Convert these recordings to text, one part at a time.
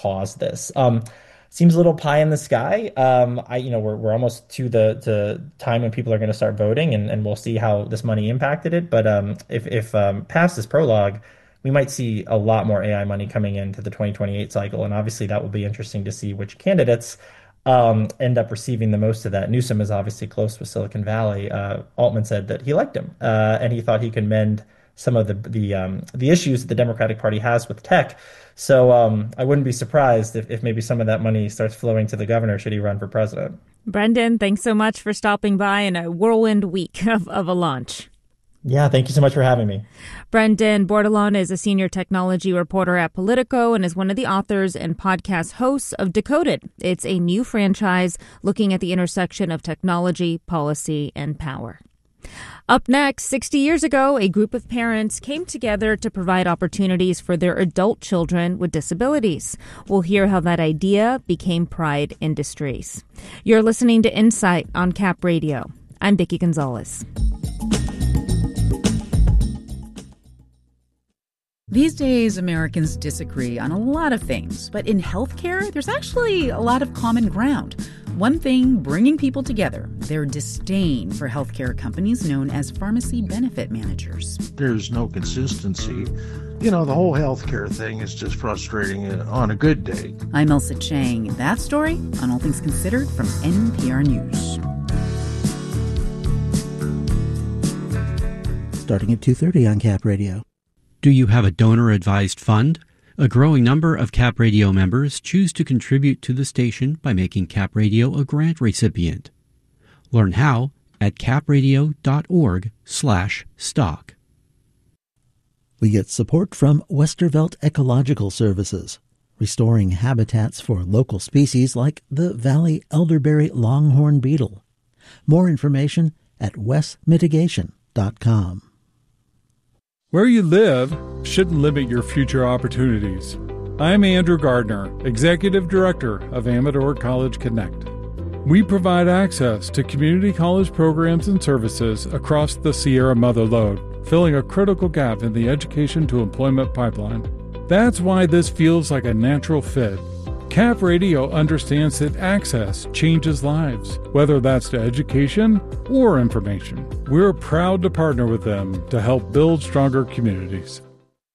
pause this. Seems a little pie in the sky. We're almost to the time when people are going to start voting, and we'll see how this money impacted it. But if past this prologue, we might see a lot more AI money coming into the 2028 cycle, and obviously that will be interesting to see which candidates end up receiving the most of that. Newsom is obviously close with Silicon Valley. Altman said that he liked him, and he thought he could mend some of the issues that the Democratic Party has with tech. So I wouldn't be surprised if maybe some of that money starts flowing to the governor should he run for president. Brendan, thanks so much for stopping by in a whirlwind week of a launch. Yeah, thank you so much for having me. Brendan Bordelon is a senior technology reporter at Politico and is one of the authors and podcast hosts of Decoded. It's a new franchise looking at the intersection of technology, policy, and power. Up next, 60 years ago, a group of parents came together to provide opportunities for their adult children with disabilities. We'll hear how that idea became Pride Industries. You're listening to Insight on Cap Radio. I'm Vicki Gonzalez. These days, Americans disagree on a lot of things, but in healthcare, there's actually a lot of common ground. One thing bringing people together, their disdain for healthcare companies known as pharmacy benefit managers. There's no consistency. You know, the whole healthcare thing is just frustrating on a good day. I'm Elsa Chang. That story on All Things Considered from NPR News. Starting at 2:30 on Cap Radio. Do you have a donor-advised fund? A growing number of Cap Radio members choose to contribute to the station by making Cap Radio a grant recipient. Learn how at capradio.org/stock. We get support from Westervelt Ecological Services, restoring habitats for local species like the Valley elderberry longhorn beetle. More information at wesmitigation.com. Where you live shouldn't limit your future opportunities. I'm Andrew Gardner, Executive Director of Amador College Connect. We provide access to community college programs and services across the Sierra Mother Lode, filling a critical gap in the education to employment pipeline. That's why this feels like a natural fit. Cap Radio understands that access changes lives, whether that's to education or information. We're proud to partner with them to help build stronger communities.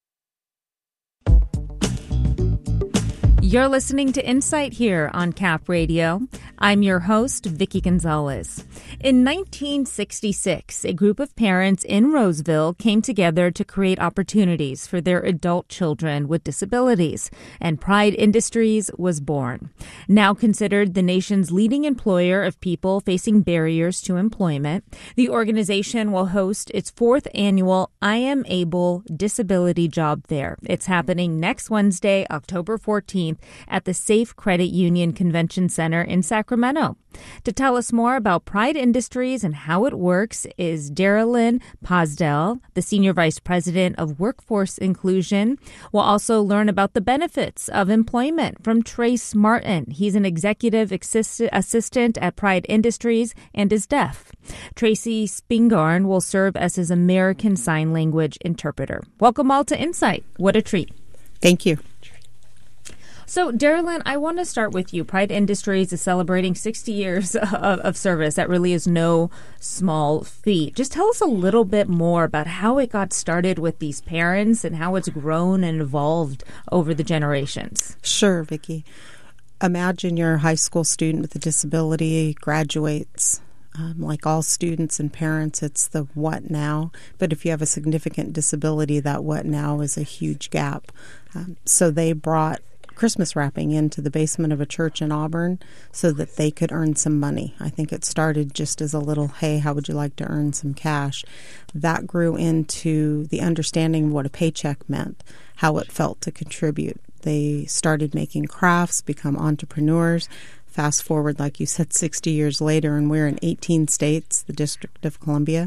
You're listening to Insight here on Cap Radio. I'm your host, Vicki Gonzalez. In 1966, a group of parents in Roseville came together to create opportunities for their adult children with disabilities, and Pride Industries was born. Now considered the nation's leading employer of people facing barriers to employment, the organization will host its fourth annual I Am Able Disability Job Fair. It's happening next Wednesday, October 14th, at the Safe Credit Union Convention Center in Sacramento. To tell us more about Pride Industries and how it works is Darylyn Posdell, the Senior Vice President of Workforce Inclusion. We'll also learn about the benefits of employment from Trace Martin. He's an executive assistant at Pride Industries and is deaf. Tracy Spingarn will serve as his American Sign Language interpreter. Welcome all to Insight. What a treat. Thank you. So, Darylyn, I want to start with you. Pride Industries is celebrating 60 years of service. That really is no small feat. Just tell us a little bit more about how it got started with these parents and how it's grown and evolved over the generations. Sure, Vicki. Imagine you're a high school student with a disability, graduates. Like all students and parents, it's the what now. But if you have a significant disability, that what now is a huge gap. So they brought Christmas wrapping into the basement of a church in Auburn so that they could earn some money. I think it started just as a little, hey, how would you like to earn some cash? That grew into the understanding of what a paycheck meant, how it felt to contribute. They started making crafts, become entrepreneurs. Fast forward, like you said, 60 years later, and we're in 18 states, the District of Columbia.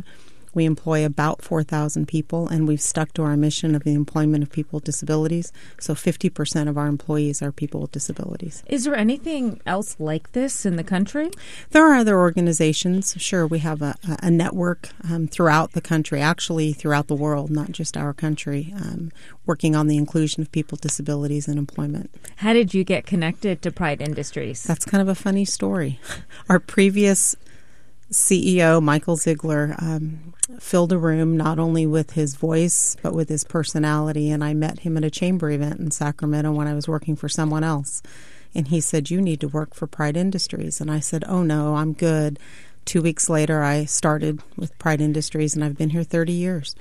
We employ about 4,000 people, and we've stuck to our mission of the employment of people with disabilities. So 50% of our employees are people with disabilities. Is there anything else like this in the country? There are other organizations. Sure, we have a network throughout the country, actually throughout the world, not just our country, working on the inclusion of people with disabilities in employment. How did you get connected to Pride Industries? That's kind of a funny story. Our previous CEO, Michael Ziegler, filled a room not only with his voice but with his personality, and I met him at a chamber event in Sacramento when I was working for someone else. And he said, "You need to work for Pride Industries." And I said, "Oh, no, I'm good." 2 weeks later, I started with Pride Industries, and I've been here 30 years.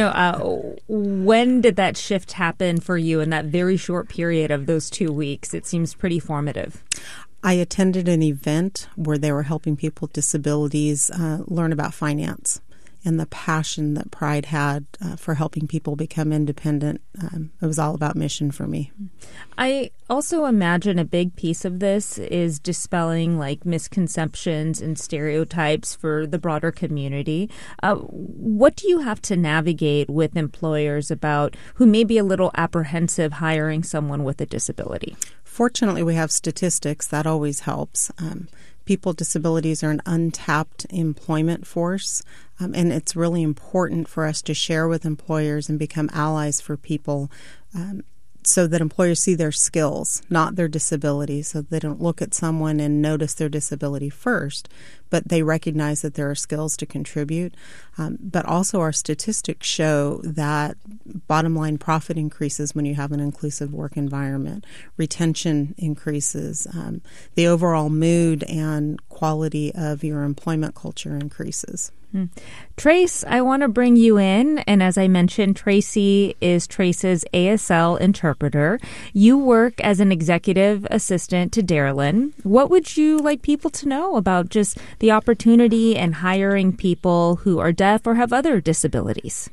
When did that shift happen for you in that very short period of those 2 weeks? It seems pretty formative. I attended an event where they were helping people with disabilities learn about finance and the passion that Pride had for helping people become independent. It was all about mission for me. I also imagine a big piece of this is dispelling misconceptions and stereotypes for the broader community. What do you have to navigate with employers about who may be a little apprehensive hiring someone with a disability? Fortunately, we have statistics. That always helps. People with disabilities are an untapped employment force, and it's really important for us to share with employers and become allies for people so that employers see their skills, not their disability, so they don't look at someone and notice their disability first, but they recognize that there are skills to contribute. But also our statistics show that bottom line profit increases when you have an inclusive work environment. Retention increases. The overall mood and quality of your employment culture increases. Trace, I want to bring you in. And as I mentioned, Tracy is Trace's ASL interpreter. You work as an executive assistant to Darylyn. What would you like people to know about just the opportunity and hiring people who are deaf or have other disabilities?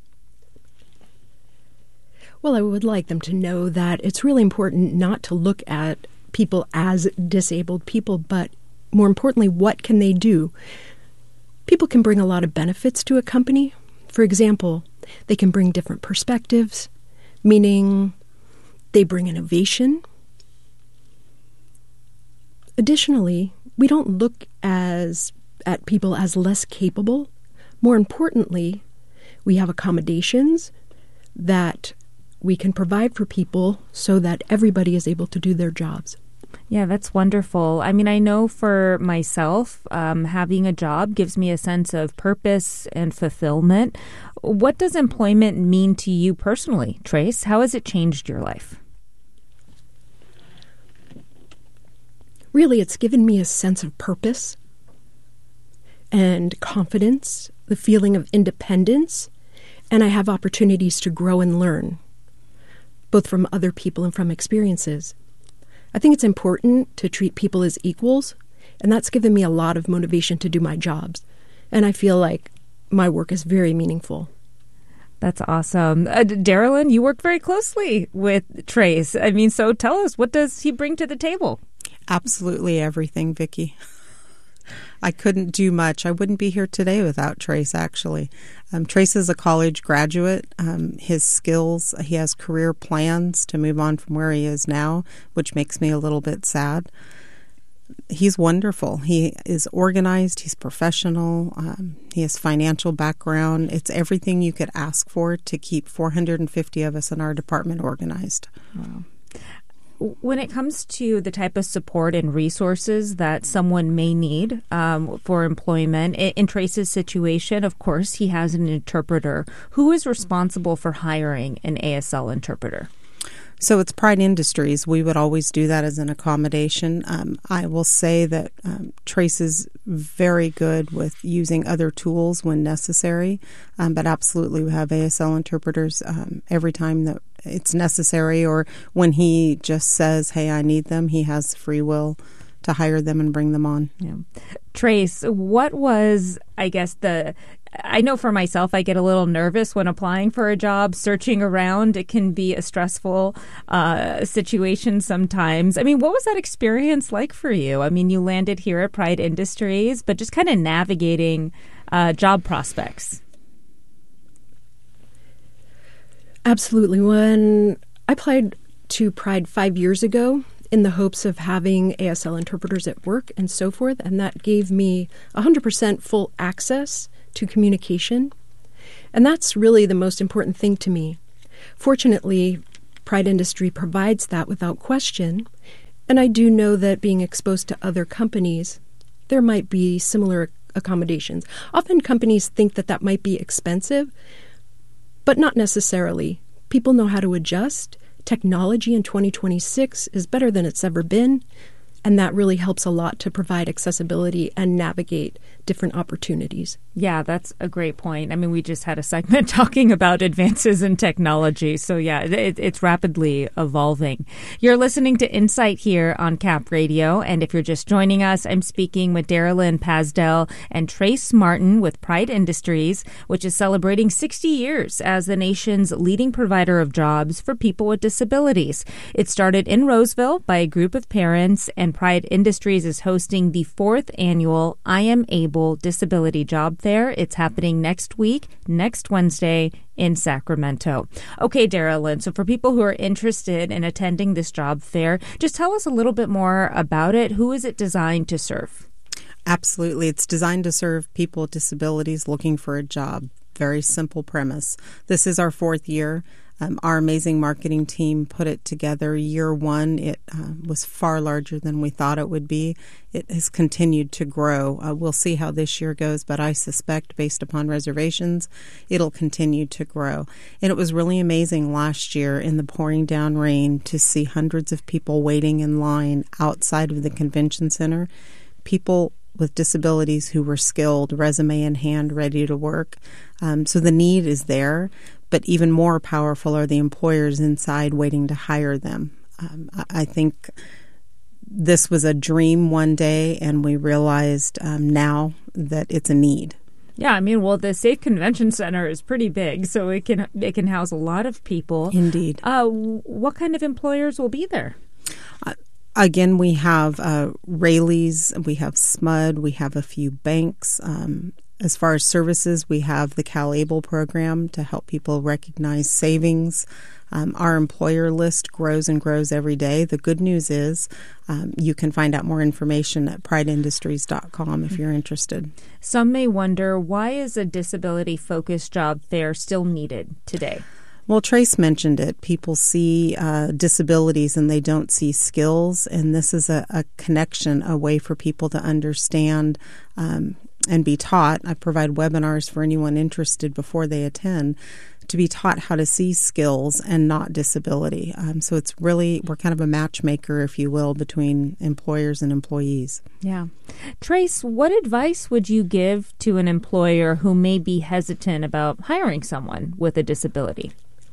Well, I would like them to know that it's really important not to look at people as disabled people, but more importantly, what can they do? People can bring a lot of benefits to a company. For example, they can bring different perspectives, meaning they bring innovation. Additionally, we don't look at people as less capable. More importantly, we have accommodations that we can provide for people so that everybody is able to do their jobs. Yeah, that's wonderful. I mean, I know for myself, having a job gives me a sense of purpose and fulfillment. What does employment mean to you personally, Trace? How has it changed your life? Really, it's given me a sense of purpose and confidence, the feeling of independence, and I have opportunities to grow and learn, both from other people and from experiences. I think it's important to treat people as equals, and that's given me a lot of motivation to do my jobs. And I feel like my work is very meaningful. That's awesome. Darylyn, you work very closely with Trace. I mean, so tell us, what does he bring to the table? Absolutely everything, Vicki. I couldn't do much. I wouldn't be here today without Trace, actually. Trace is a college graduate. His skills, he has career plans to move on from where he is now, which makes me a little bit sad. He's wonderful. He is organized. He's professional. He has financial background. It's everything you could ask for to keep 450 of us in our department organized. Wow. When it comes to the type of support and resources that someone may need for employment, in Trace's situation, of course, he has an interpreter. Who is responsible for hiring an ASL interpreter? So it's Pride Industries. We would always do that as an accommodation. I will say that Trace is very good with using other tools when necessary, but absolutely we have ASL interpreters every time that it's necessary, or when he just says, hey, I need them, he has free will to hire them and bring them on. Yeah. Trace, what was, I guess, I know for myself, I get a little nervous when applying for a job, searching around. It can be a stressful situation sometimes. I mean, what was that experience like for you? I mean, you landed here at Pride Industries, but just kind of navigating job prospects. Absolutely. When I applied to Pride 5 years ago in the hopes of having ASL interpreters at work and so forth, and that gave me 100% full access to communication. And that's really the most important thing to me. Fortunately, Pride Industry provides that without question, and I do know that being exposed to other companies, there might be similar accommodations. Often companies think that that might be expensive, but not necessarily. People know how to adjust. Technology in 2026 is better than it's ever been, and that really helps a lot to provide accessibility and navigate different opportunities. Yeah, that's a great point. I mean, we just had a segment talking about advances in technology. So yeah, it's rapidly evolving. You're listening to Insight here on Cap Radio. And if you're just joining us, I'm speaking with Darylyn Pasdell and Trace Martin with Pride Industries, which is celebrating 60 years as the nation's leading provider of jobs for people with disabilities. It started in Roseville by a group of parents, and Pride Industries is hosting the 4th annual I Am Able Disability Job Fair. It's happening next week, next Wednesday in Sacramento. Okay, Darylyn, so for people who are interested in attending this job fair, just tell us a little bit more about it. Who is it designed to serve? Absolutely. It's designed to serve people with disabilities looking for a job. Very simple premise. This is our 4th year. Our amazing marketing team put it together. Year 1, it was far larger than we thought it would be. It has continued to grow. We'll see how this year goes, but I suspect, based upon reservations, it'll continue to grow. And it was really amazing last year in the pouring down rain to see hundreds of people waiting in line outside of the convention center. People with disabilities who were skilled, resume in hand, ready to work. So the need is there. But even more powerful are the employers inside waiting to hire them. I think this was a dream one day, and we realized now that it's a need. Yeah, I mean, well, the Safe Convention Center is pretty big, so it can house a lot of people. Indeed. What kind of employers will be there? Again, we have Raley's, we have SMUD, we have a few banks. As far as services, we have the CalAble program to help people recognize savings. Our employer list grows and grows every day. The good news is you can find out more information at prideindustries.com if you're interested. Some may wonder, why is a disability-focused job fair still needed today? Well, Trace mentioned it. People see disabilities and they don't see skills, and this is a connection, a way for people to understand and be taught. I provide webinars for anyone interested before they attend to be taught how to see skills and not disability. So it's really, we're kind of a matchmaker, if you will, between employers and employees. Yeah. Trace, what advice would you give to an employer who may be hesitant about hiring someone with a disability?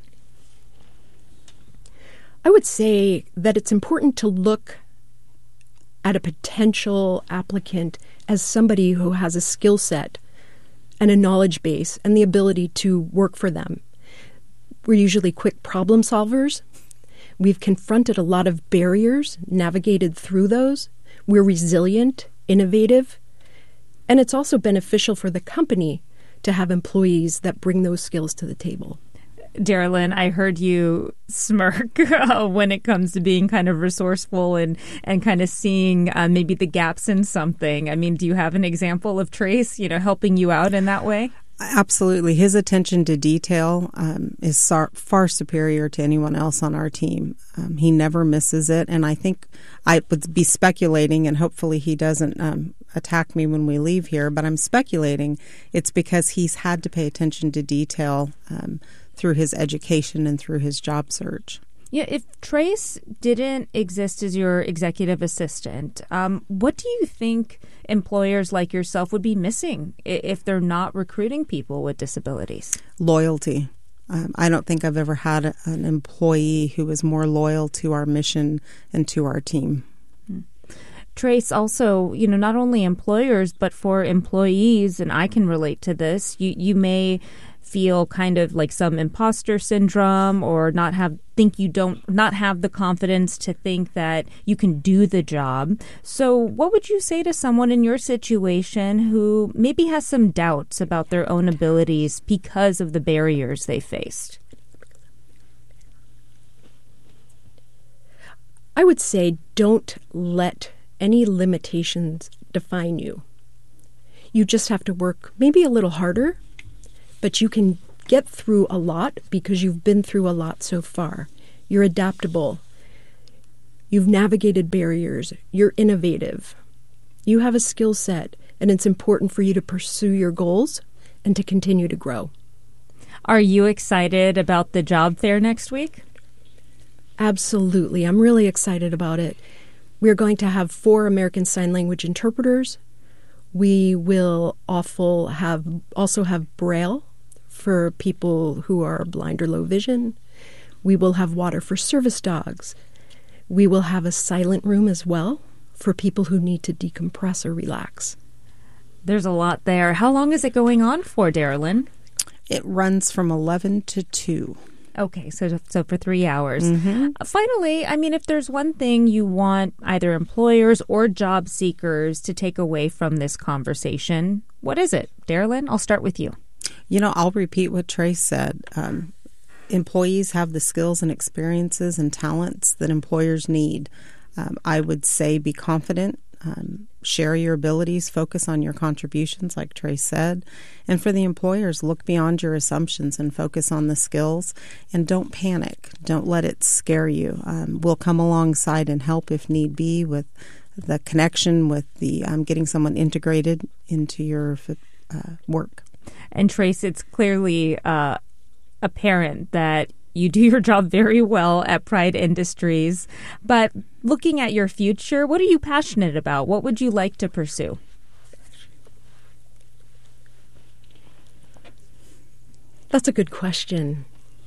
I would say that it's important to look at a potential applicant as somebody who has a skill set and a knowledge base and the ability to work for them. We're usually quick problem solvers. We've confronted a lot of barriers, navigated through those. We're resilient, innovative, and it's also beneficial for the company to have employees that bring those skills to the table. Darylyn, I heard you smirk when it comes to being kind of resourceful and kind of seeing maybe the gaps in something. I mean, do you have an example of Trace, helping you out in that way? Absolutely. His attention to detail is far superior to anyone else on our team. He never misses it. And I think I would be speculating, and hopefully he doesn't attack me when we leave here, but I'm speculating it's because he's had to pay attention to detail through his education and through his job search. Yeah, if Trace didn't exist as your executive assistant, what do you think employers like yourself would be missing if they're not recruiting people with disabilities? Loyalty. I don't think I've ever had an employee who was more loyal to our mission and to our team. Trace, also, not only employers, but for employees, and I can relate to this, you may feel kind of like some imposter syndrome or not have the confidence to think that you can do the job. So what would you say to someone in your situation who maybe has some doubts about their own abilities because of the barriers they faced? I would say don't let any limitations define you. You just have to work maybe a little harder, but you can get through a lot because you've been through a lot so far. You're adaptable. You've navigated barriers. You're innovative. You have a skill set, and it's important for you to pursue your goals and to continue to grow. Are you excited about the job fair next week? Absolutely. I'm really excited about it. We're going to have 4 American Sign Language interpreters. We will also have Braille for people who are blind or low vision. We will have water for service dogs. We will have a silent room as well for people who need to decompress or relax. There's a lot there. How long is it going on for, Darylyn? It runs from 11 to 2. Okay, so for 3 hours. Mm-hmm. Finally, I mean, if there's one thing you want either employers or job seekers to take away from this conversation, what is it? Darylyn, I'll start with you. I'll repeat what Trace said. Employees have the skills and experiences and talents that employers need. I would say be confident, share your abilities, focus on your contributions, like Trace said. And for the employers, look beyond your assumptions and focus on the skills. And don't panic. Don't let it scare you. We'll come alongside and help if need be with the connection, with the getting someone integrated into your work. And Trace, it's clearly apparent that you do your job very well at Pride Industries. But looking at your future, what are you passionate about? What would you like to pursue? That's a good question.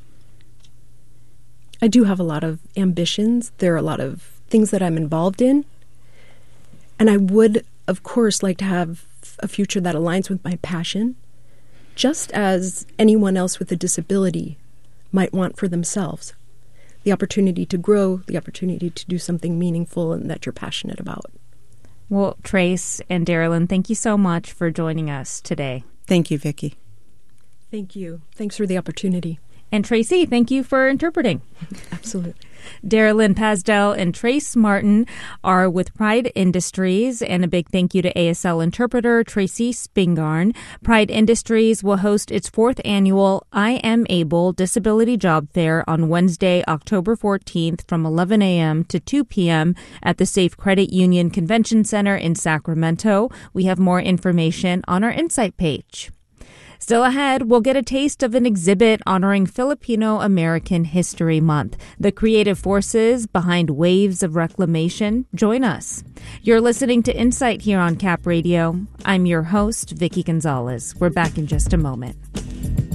I do have a lot of ambitions. There are a lot of things that I'm involved in. And I would, of course, like to have a future that aligns with my passion, just as anyone else with a disability might want for themselves. The opportunity to grow, the opportunity to do something meaningful and that you're passionate about. Well, Trace and Darylyn, thank you so much for joining us today. Thank you, Vicki. Thank you. Thanks for the opportunity. And Tracy, thank you for interpreting. Absolutely. Darylyn Pasdell and Trace Martin are with Pride Industries, and a big thank you to ASL interpreter Tracy Spingarn. Pride Industries will host its 4th annual I Am Able Disability Job Fair on Wednesday, October 14th from 11 a.m. to 2 p.m. at the Safe Credit Union Convention Center in Sacramento. We have more information on our Insight page. Still ahead, we'll get a taste of an exhibit honoring Filipino American History Month, the creative forces behind waves of reclamation. Join us. You're listening to Insight here on Cap Radio. I'm your host, Vicki Gonzalez. We're back in just a moment.